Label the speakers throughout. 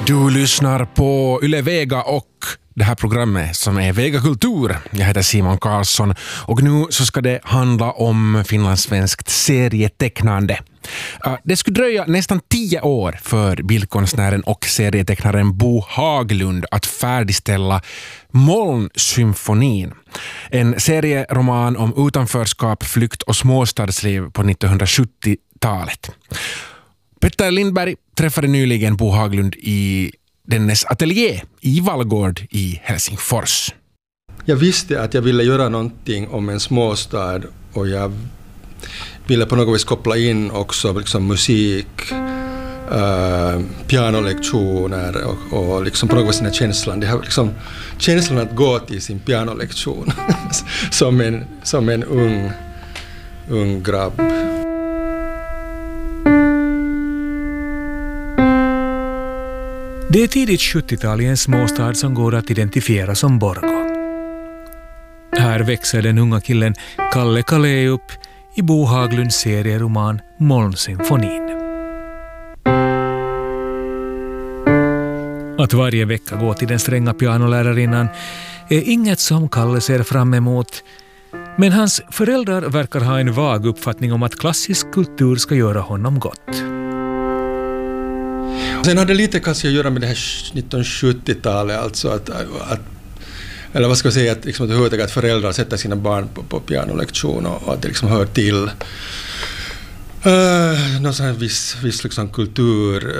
Speaker 1: Du lyssnar på Yle Vega och det här programmet som är Vega Kultur. Jag heter Simon Karlsson och nu så ska det handla om finlandssvenskt serietecknande. Det skulle dröja nästan 10 år för bildkonstnären och serietecknaren Bo Haglund att färdigställa Molnsymfonin. En serieroman om utanförskap, flykt och småstadsliv på 1970-talet. Petter Lindberg träffade nyligen Bo Haglund i dennes atelier i Vallgård i Helsingfors.
Speaker 2: Jag visste att jag ville göra någonting om en småstad och jag ville på något vis koppla in också liksom musik, pianolektioner och liksom på något vis den här känslan. Det har liksom känslan att gå till sin pianolektion som en ung grabb.
Speaker 3: Det är tidigt 70-tal i en småstad som går att identifiera som Borgå. Här växer den unga killen Kalle Kalé upp i Bo Haglunds serieroman Molnsymfonin. Att varje vecka gå till den stränga pianolärarinnan är inget som Kalle ser fram emot, men hans föräldrar verkar ha en vag uppfattning om att klassisk kultur ska göra honom gott.
Speaker 2: Sen hade det lite kanske att göra med det här 1970-talet, alltså att eller vad ska jag säga, att liksom det hör att föräldrar sätter sina barn på pianolektion och att det liksom hör till någon sån här viss liksom kultur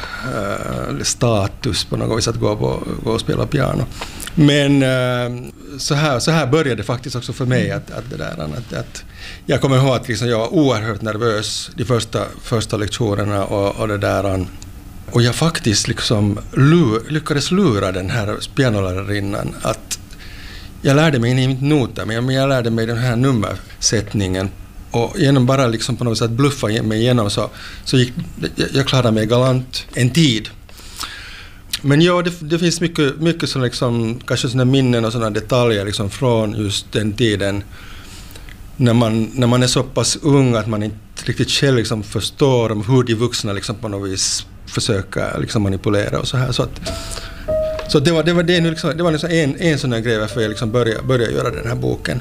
Speaker 2: status på något vis att gå och spela piano. Men så här började det faktiskt också för mig att det där att jag kommer ihåg att liksom jag var oerhört nervös de första lektionerna och det där. Och jag faktiskt liksom lyckades lura den här pianolärarinnan att jag lärde mig inte noter, men jag lärde mig den här nummersättningen och genom bara liksom på något sätt bluffa mig igenom så gick jag klarade mig galant en tid. Men ja, det finns mycket som liksom kanske såna minnen och såna detaljer liksom från just den tiden när man är så pass ung att man inte riktigt själv liksom förstår hur de vuxna liksom på något vis försöka liksom manipulera och så här, så det var liksom en sån här grej varför jag liksom började göra den här boken.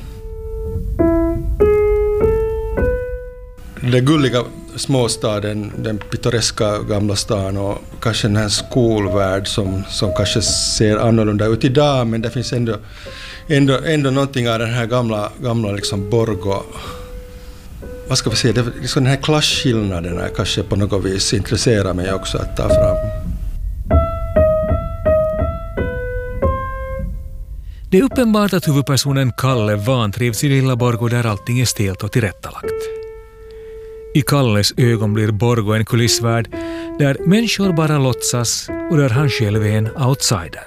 Speaker 2: Den gulliga småstaden, den pittoreska gamla stan och kanske den här skolvärld som kanske ser annorlunda ut idag, men det finns ändå någonting av den här gamla liksom Borgå. Vad ska vi säga, det liksom den här klasskillnaderna kanske på något vis intresserar mig också att ta fram.
Speaker 3: Det är uppenbart att huvudpersonen Kalle vantrivs i lilla Borgå där allting är stelt och tillrättalagt. I Kalles ögon blir Borgå en kulissvärld där människor bara låtsas och där han själv är en outsider.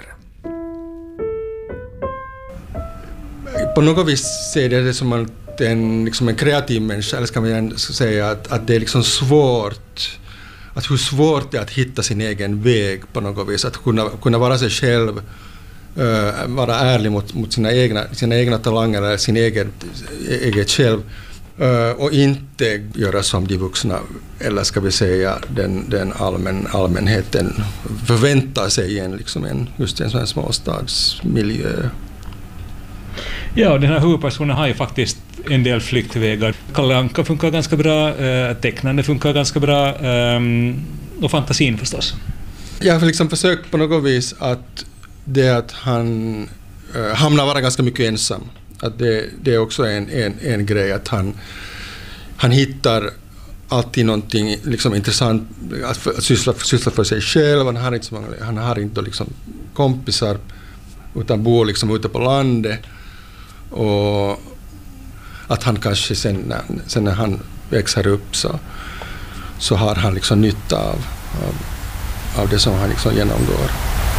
Speaker 2: På något vis ser det som att liksom en kreativ människa, eller ska man säga att det är liksom svårt, att hur svårt det är att hitta sin egen väg på något vis, att kunna vara sig själv, vara ärlig mot sina egna talanger eller sin eget själv och inte göra som de vuxna, eller ska vi säga den allmänheten förväntar sig just en sån här småstadsmiljö.
Speaker 4: Ja, den här huvudpersonen har ju faktiskt en del flyktvägar. Kalle Anka funkar ganska bra, tecknande funkar ganska bra och fantasin förstås.
Speaker 2: Jag har liksom försökt på något vis att han hamnar vara ganska mycket ensam. Att det är också en grej att han hittar alltid någonting liksom intressant att syssla för sig själv. Han har inte liksom kompisar utan bor liksom ute på landet. Och att han kanske sen när han växer upp så har han liksom nytta av det som han liksom genomgår.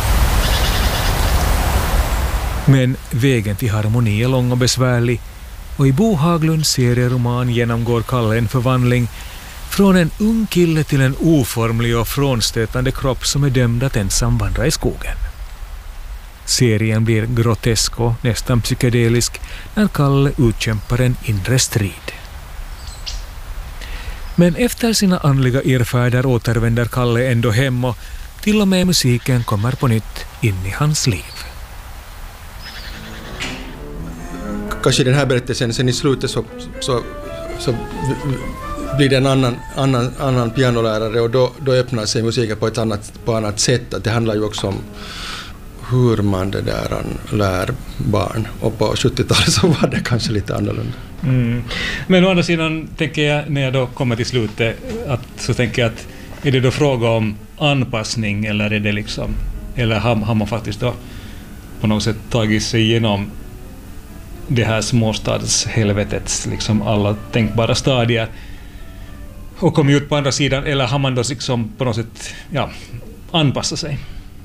Speaker 3: Men vägen till harmoni är lång och besvärlig och i Bo Haglunds serieroman genomgår Kalle en förvandling från en ung kille till en oformlig och frånstötande kropp som är dömd att ensam vandra i skogen. Serien blir grotesk och nästan psykedelisk när Kalle utkämpar en inre strid. Men efter sina andliga irrfärder återvänder Kalle ändå hem och Till och med musiken kommer på nytt in i hans liv.
Speaker 2: Kanske den här berättelsen, sen i slutet så blir det en annan pianolärare och då öppnar sig musiken på annat sätt. Att det handlar ju också om hur man det där lär barn. Och på 70-talet så var det kanske lite annorlunda.
Speaker 4: Mm. Men å andra sidan tänker jag, när jag då kommer till slutet, så tänker jag att är det då fråga om anpassning eller är det liksom, eller har man faktiskt då på något sätt tagit sig igenom det här småstadshelvetets liksom alla tänkbara stadier och kommit ut på andra sidan, eller har man då liksom på något sätt anpassat sig?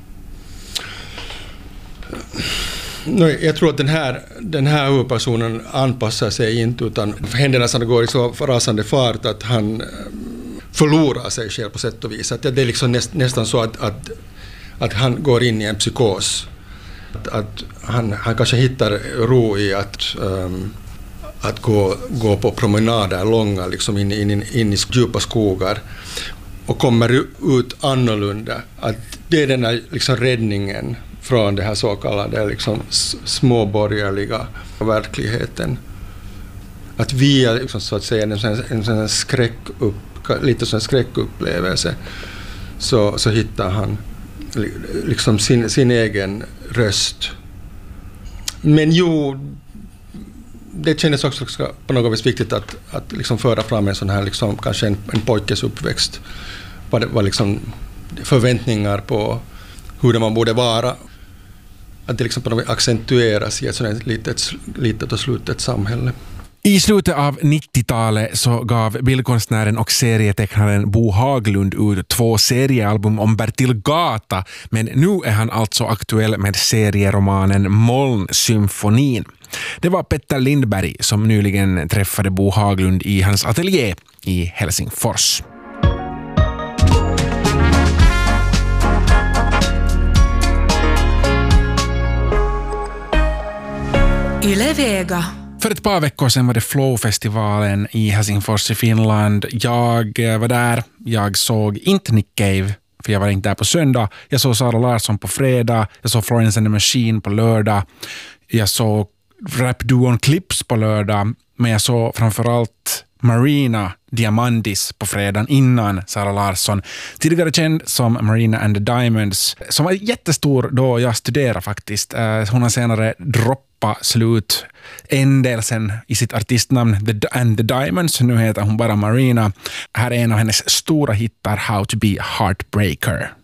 Speaker 2: Jag tror att den här huvudpersonen anpassar sig inte, utan händelserna går i så rasande fart att han förlorar sig själv på sätt och vis. Att det är liksom nästan så att han går in i en psykos. Att han kanske hittar ro i att gå på promenader långa liksom in i djupa skogar och kommer ut annorlunda. Att det är den här liksom räddningen från det här så kallade liksom småborgerliga verkligheten. Att via liksom, så att säga en lite sån skräckupplevelse så hittar han liksom sin egen röst. Men det kändes också på något vis viktigt att liksom föra fram en sån här liksom, kanske en pojkes uppväxt. Vad liksom förväntningar på hur man borde vara. Att det liksom på något vis accentueras i ett sådant litet och slutet samhälle.
Speaker 1: I slutet av 90-talet så gav bildkonstnären och serietecknaren Bo Haglund ut 2 seriealbum om Bertil Gata, men nu är han alltså aktuell med serieromanen Molnsymfonin. Det var Petter Lindberg som nyligen träffade Bo Haglund i hans ateljé i Helsingfors.
Speaker 5: Yle Vega.
Speaker 1: För ett par veckor sedan var det Flow-festivalen i Helsingfors i Finland. Jag var där. Jag såg inte Nick Cave, för jag var inte där på söndag. Jag såg Sara Larsson på fredag. Jag såg Florence and the Machine på lördag. Jag såg rapduon Clips på lördag. Men jag såg framförallt Marina Diamandis på fredagen innan Sara Larsson. Tidigare känd som Marina and the Diamonds, som var jättestor då jag studerade faktiskt. Hon har senare droppat slut ändelsen i sitt artistnamn The and the Diamonds. Nu heter hon bara Marina. Här är en av hennes stora hittar, How to be a Heartbreaker.